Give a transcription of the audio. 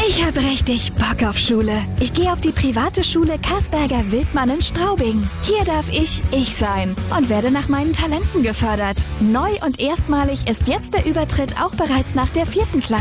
Ich habe richtig Bock auf Schule. Ich gehe auf die private Schule Kasperger Wildmann in Straubing. Hier darf ich sein und werde nach meinen Talenten gefördert. Neu und erstmalig ist jetzt der Übertritt auch bereits nach der 4. Klasse.